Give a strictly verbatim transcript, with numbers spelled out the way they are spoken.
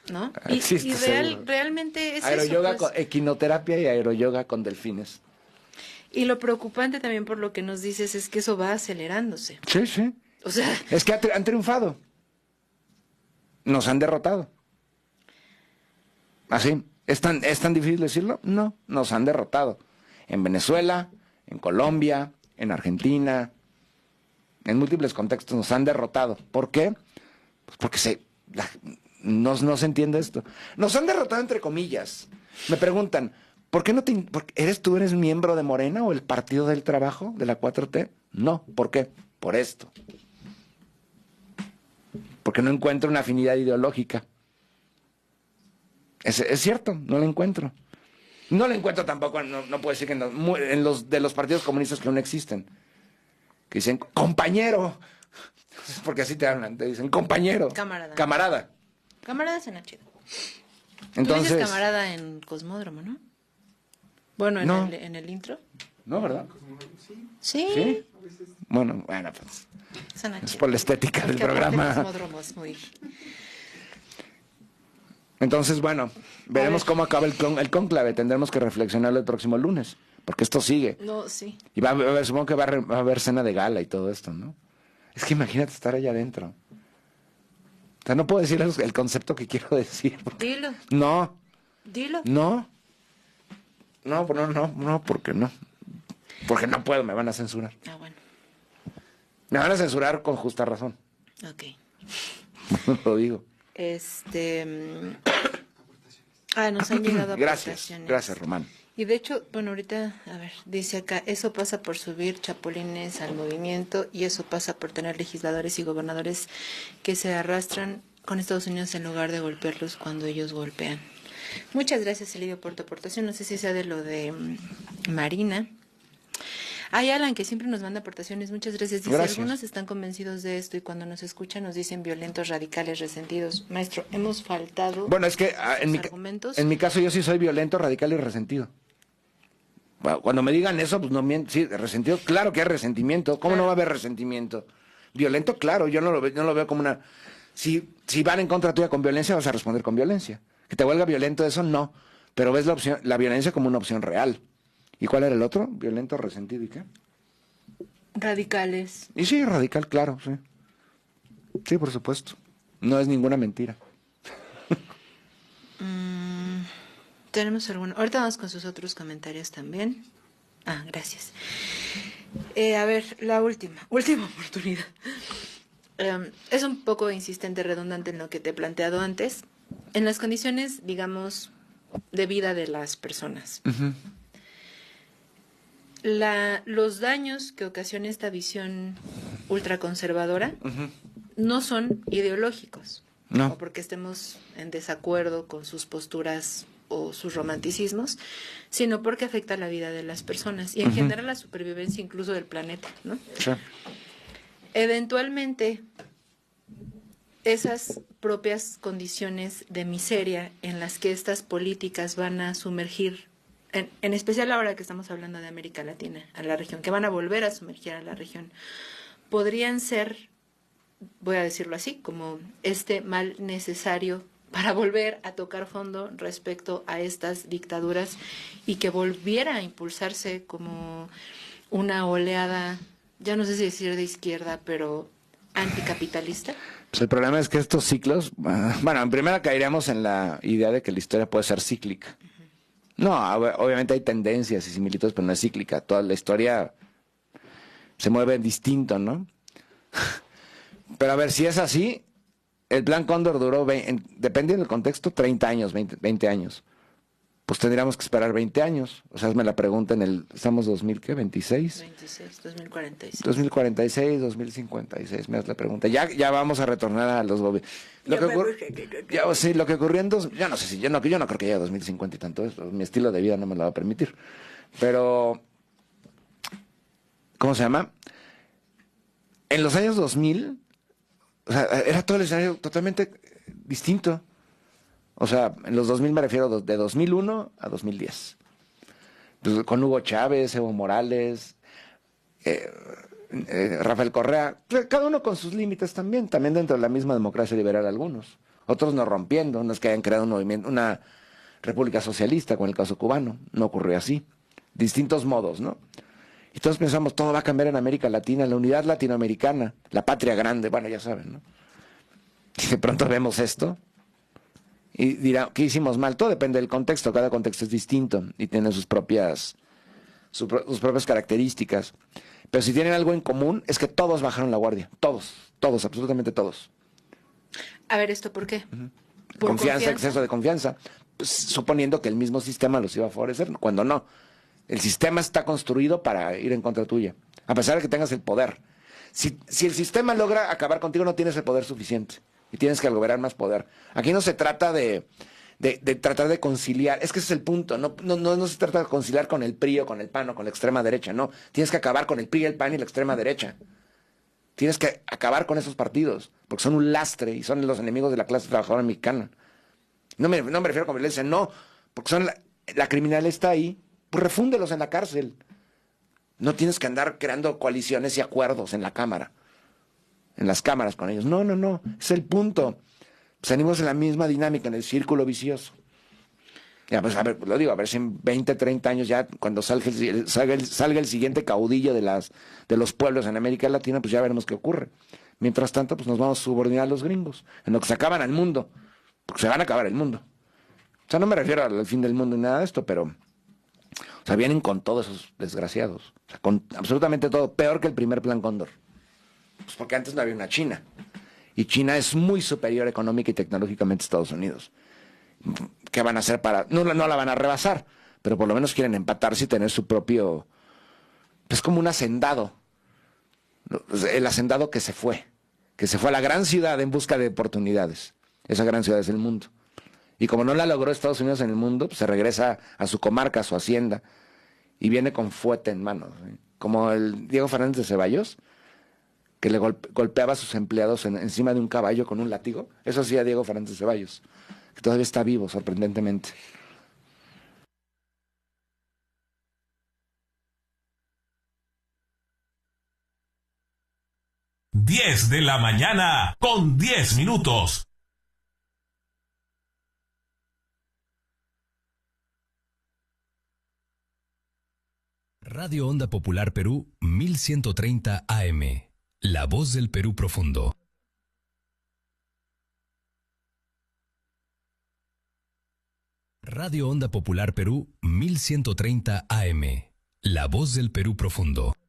¿no? Y, Existe, y real, seguro. realmente es Aeroyoga, eso, pues. con equinoterapia y aeroyoga con delfines. Y lo preocupante también por lo que nos dices es que eso va acelerándose. Sí, sí. O sea, Es que han triunfado. Nos han derrotado. ¿Así? ¿Es tan, ¿Es tan difícil decirlo? No, nos han derrotado. En Venezuela, en Colombia, en Argentina, en múltiples contextos nos han derrotado. ¿Por qué? Pues porque se, la, no, no se entiende esto. Nos han derrotado entre comillas. Me preguntan, ¿por qué no te... Por, ¿Eres tú eres miembro de Morena o el Partido del Trabajo de la cuatro T? No, ¿por qué? Por esto. Porque no encuentro una afinidad ideológica. Es, es cierto, no la encuentro. No la encuentro tampoco, no, no puedo decir que no, en los de los partidos comunistas que aún existen. Que dicen, compañero. Porque así te hablan, te dicen, compañero. Camarada. Camarada. Camarada suena chido. Entonces, Tú dices camarada en Cosmódromo, ¿no? Bueno, en, no. el, en el intro. No, ¿verdad? Sí. ¿Sí? Bueno, bueno, pues. Suena Es chido. por la estética Es del que aparte programa. Cosmódromo es muy... Entonces, bueno, veremos cómo acaba el, con, el cónclave. Tendremos que reflexionarlo el próximo lunes. Porque esto sigue. No, sí. Y va a haber, supongo que va a, re, va a haber cena de gala y todo esto, ¿no? Es que imagínate estar allá adentro. O sea, no puedo decir el, el concepto que quiero decir. Porque... Dilo. No. Dilo. No. No, no, no, no, porque no. Porque no puedo, me van a censurar. Ah, bueno. Me van a censurar con justa razón. Ok. Lo digo. Este... mm, Ah, nos han llegado Gracias, aportaciones. gracias, Román. Y de hecho, bueno, ahorita, a ver, dice acá, eso pasa por subir chapulines al movimiento y eso pasa por tener legisladores y gobernadores que se arrastran con Estados Unidos en lugar de golpearlos cuando ellos golpean. Muchas gracias, Elidio, por tu aportación. No sé si sea de lo de um, Marina. Hay Alan, que siempre nos manda aportaciones. Muchas gracias. Dice, Gracias. algunos están convencidos de esto y cuando nos escuchan nos dicen violentos, radicales, resentidos. Maestro, hemos faltado Bueno, es que ah, en, mi, argumentos. en mi caso yo sí soy violento, radical y resentido. Bueno, cuando me digan eso, pues no miento. Sí, resentido, claro que hay resentimiento. ¿Cómo Claro. no va a haber resentimiento? Violento, claro, yo no lo, ve- no lo veo como una... Si, si van en contra tuya con violencia, vas a responder con violencia. Que te vuelva violento eso, no. Pero ves la opción, la violencia como una opción real. ¿Y cuál era el otro? Violento, resentido y qué. Radicales. Y sí, radical, claro, sí. Sí, por supuesto. No es ninguna mentira. Mm, tenemos alguno. Ahorita vamos con sus otros comentarios también. Ah, gracias. Eh, a ver, la última, última oportunidad. Um, es un poco insistente, redundante en lo que te he planteado antes. En las condiciones, digamos, de vida de las personas. Uh-huh. La, los daños que ocasiona esta visión ultraconservadora Uh-huh. no son ideológicos. No. O porque estemos en desacuerdo con sus posturas o sus romanticismos, sino porque afecta la vida de las personas y en Uh-huh. general la supervivencia incluso del planeta, ¿no? Sí. Eventualmente, esas propias condiciones de miseria en las que estas políticas van a sumergir, en, en especial ahora que estamos hablando de América Latina, a la región, que van a volver a sumergir a la región, podrían ser, voy a decirlo así, como este mal necesario para volver a tocar fondo respecto a estas dictaduras y que volviera a impulsarse como una oleada, ya no sé si decir de izquierda, pero anticapitalista. Pues el problema es que estos ciclos, bueno, en primera caeríamos en la idea de que la historia puede ser cíclica. No, obviamente hay tendencias y similitudes, pero no es cíclica. Toda la historia se mueve distinto, ¿no? Pero a ver, si es así, el Plan Cóndor duró, veinte, depende del contexto, treinta años, veinte, veinte años. Pues tendríamos que esperar veinte años. O sea, me la pregunta en el, estamos dos mil, ¿qué? ¿veintiséis? veintiséis, dos mil cuarenta y seis. dos mil cuarenta y seis, dos mil cincuenta y seis, me das la pregunta. Ya, ya vamos a retornar a los gobiernos. Lo que ocurre, ya, sí, lo que ocurrió en dos, ya no sé si, yo no, yo no creo que llegue a dos mil cincuenta y tanto eso. Mi estilo de vida no me lo va a permitir. Pero, ¿cómo se llama? En los años dos mil, o sea, era todo el escenario totalmente distinto. O sea, en los dos mil me refiero de dos mil uno a dos mil diez. Pues con Hugo Chávez, Evo Morales, eh, eh, Rafael Correa, cada uno con sus límites también, también dentro de la misma democracia liberal algunos. otros no rompiendo, no es que hayan creado un movimiento, una república socialista, como en el caso cubano, no ocurrió así. Distintos modos, ¿no? Y todos pensamos, todo va a cambiar en América Latina, la unidad latinoamericana, la patria grande, bueno, ya saben, ¿no? Y de pronto vemos esto y dirán, ¿qué hicimos mal? Todo depende del contexto, cada contexto es distinto y tiene sus propias, sus, sus propias características. Pero si tienen algo en común, es que todos bajaron la guardia, todos, todos, absolutamente todos. A ver, ¿esto por qué? Uh-huh. ¿Por Confianza, confianza? exceso de confianza, pues, suponiendo que el mismo sistema los iba a favorecer, cuando no. El sistema está construido para ir en contra tuya, a pesar de que tengas el poder. Si, si el sistema logra acabar contigo, no tienes el poder suficiente y tienes que lograr más poder. Aquí no se trata de, de, de tratar de conciliar, es que ese es el punto, no, no, no, no se trata de conciliar con el P R I o con el P A N o con la extrema derecha, no. Tienes que acabar con el P R I, el P A N y la extrema derecha. Tienes que acabar con esos partidos, porque son un lastre y son los enemigos de la clase trabajadora mexicana. No me, no me refiero con violencia, no, porque son la, la criminal está ahí, pues refúndelos en la cárcel. No tienes que andar creando coaliciones y acuerdos en la Cámara, en las cámaras con ellos. No, no, no, es el punto. Salimos en la misma dinámica, en el círculo vicioso. Ya, pues a ver, lo digo, a ver si en veinte, treinta años ya, cuando salga el, salga el, salga el siguiente caudillo de, las, de los pueblos en América Latina, pues ya veremos qué ocurre. Mientras tanto, pues nos vamos a subordinar a los gringos, en lo que se acaban al mundo, porque se van a acabar el mundo. O sea, no me refiero al fin del mundo ni nada de esto, pero... O sea, vienen con todos esos desgraciados. O sea, con absolutamente todo. Peor que el primer Plan Cóndor. Pues porque antes no había una China. Y China es muy superior económica y tecnológicamente a Estados Unidos. ¿Qué van a hacer para...? No, no la van a rebasar, pero por lo menos quieren empatarse y tener su propio... Es como un hacendado. El hacendado que se fue. Que se fue a la gran ciudad en busca de oportunidades. Esa gran ciudad es el mundo. Y como no la logró Estados Unidos en el mundo, pues se regresa a su comarca, a su hacienda, y viene con fuete en mano. ¿Sí? Como el Diego Fernández de Ceballos, que le golpe, golpeaba a sus empleados en, encima de un caballo con un látigo. Eso hacía Diego Fernández de Ceballos, que todavía está vivo, sorprendentemente. diez de la mañana con diez minutos. Radio Onda Popular Perú mil ciento treinta A M. La voz del Perú profundo. Radio Onda Popular Perú mil ciento treinta A M. La voz del Perú profundo.